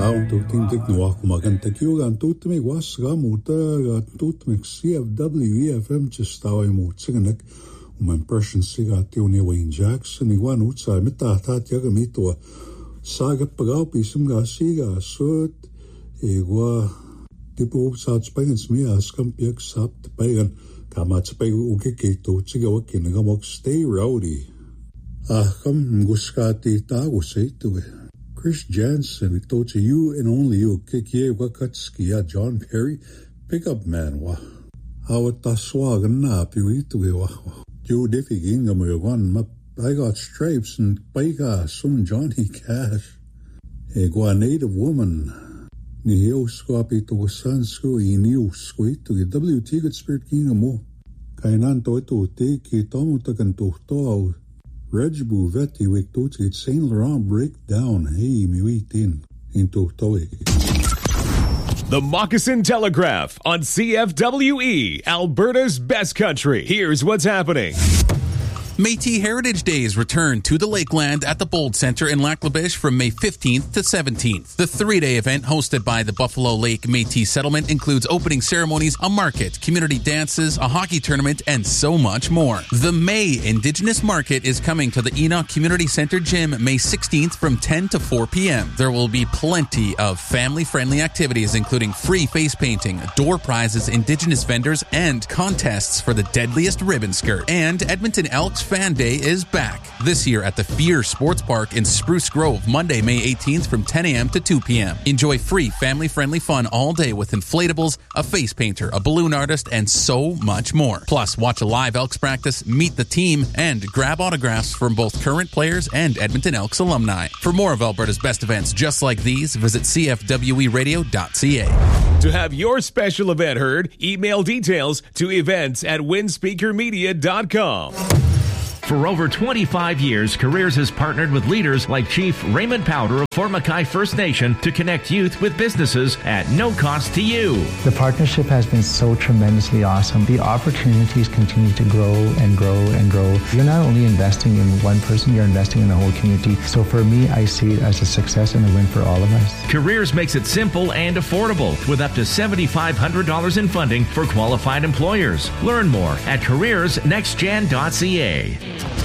Aun tuting tiknuak maganta kiugan tutmig wasga muta tutmig CFW FM chistawa mutsinganek man person siga tiuni Wayne Jackson igwan utsa mitatat yagamito saga pagaw pisum ga siga sut igwa tipo sa spagan smia skampiak sapt pagan kama tsapay ukikito tsigawa kinagamok stay rowdy. Kam guskati tago sa ito Chris Jansen, ito to you and only you, kikie wakatski John Perry, pickup man wa. Awat taswagan na piu ito wa. You diffy ginga mo yawan, I got stripes and paika sun Johnny Cash. Egwa native woman. Ni hiyo swapi to sansko iniu squito WT got spirit ginga mo. Kainan to ito tiki tomu takan to Reg Bouvetti wiktuti Saint Laurent breakdown. Hey, mi witin into toy. The Moccasin Telegraph on CFWE, Alberta's best country. Here's what's happening. Métis Heritage Days return to the Lakeland at the Bold Centre in Lac La Biche from May 15th to 17th. The three-day event hosted by the Buffalo Lake Métis Settlement includes opening ceremonies, a market, community dances, a hockey tournament, and so much more. The May Indigenous Market is coming to the Enoch Community Centre Gym May 16th from 10 to 4 p.m. There will be plenty of family-friendly activities including free face painting, door prizes, Indigenous vendors, and contests for the deadliest ribbon skirt. And Edmonton Elks Fan Day is back this year at the Fear Sports Park in Spruce Grove, Monday, May 18th from 10 a.m. to 2 p.m. Enjoy free family-friendly fun all day with inflatables, a face painter, a balloon artist, and so much more. Plus, watch a live Elks practice, meet the team, and grab autographs from both current players and Edmonton Elks alumni. For more of Alberta's best events just like these, visit cfweradio.ca. To have your special event heard, email details to events@windspeakermedia.com. For over 25 years, Careers has partnered with leaders like Chief Raymond Powder of Fort Mackay First Nation to connect youth with businesses at no cost to you. The partnership has been so tremendously awesome. The opportunities continue to grow and grow and grow. You're not only investing in one person, you're investing in the whole community. So for me, I see it as a success and a win for all of us. Careers makes it simple and affordable with up to $7,500 in funding for qualified employers. Learn more at careersnextgen.ca.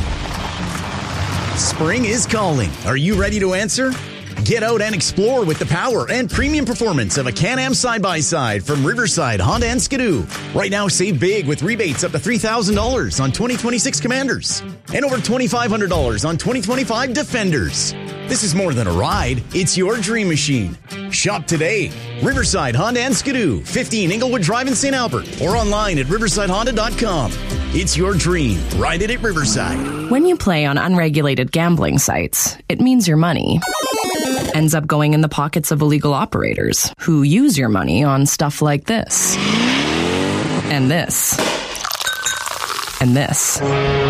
Spring is calling. Are you ready to answer? Get out and explore with the power and premium performance of a Can-Am side-by-side from Riverside Honda and Skidoo. Right now, save big with rebates up to $3,000 on 2026 Commanders and over $2,500 on 2025 Defenders. This is more than a ride. It's your dream machine. Shop today. Riverside Honda and Skidoo, 15 Inglewood Drive in St. Albert, or online at riversidehonda.com. It's your dream. Ride it at Riverside. When you play on unregulated gambling sites, it means your money ends up going in the pockets of illegal operators who use your money on stuff like this. And this. And this.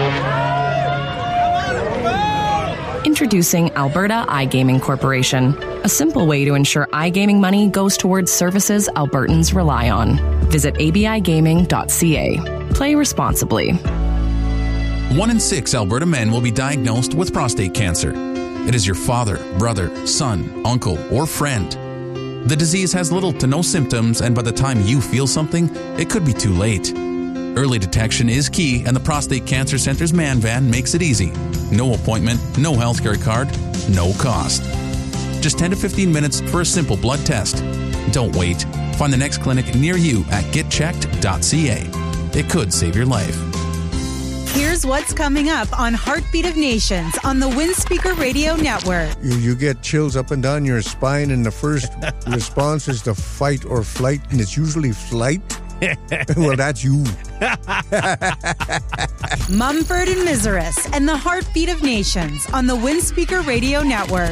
Introducing Alberta iGaming Corporation, a simple way to ensure iGaming money goes towards services Albertans rely on. Visit abigaming.ca. Play responsibly. 1 in 6 Alberta men will be diagnosed with prostate cancer. It is your father, brother, son, uncle, or friend. The disease has little to no symptoms, and by the time you feel something, it could be too late. Early detection is key, and the Prostate Cancer Center's Man Van makes it easy. No appointment, no healthcare card, no cost. Just 10 to 15 minutes for a simple blood test. Don't wait. Find the next clinic near you at getchecked.ca. It could save your life. Here's what's coming up on Heartbeat of Nations on the Windspeaker Radio Network. You get chills up and down your spine, and the first response is to fight or flight, and it's usually flight. Well, that's you. Mumford and Miseris and the Heartbeat of Nations on the Windspeaker Radio Network.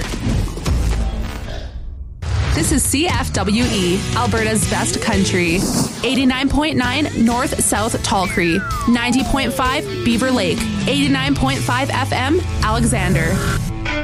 This is CFWE, Alberta's best country. 89.9 North-South Tall Cree, 90.5 Beaver Lake, 89.5 FM Alexander.